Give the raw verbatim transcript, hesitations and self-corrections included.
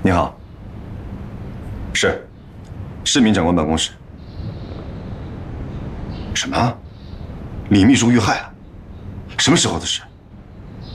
你好，是，市民长官办公室。什么？李秘书遇害了？什么时候的事？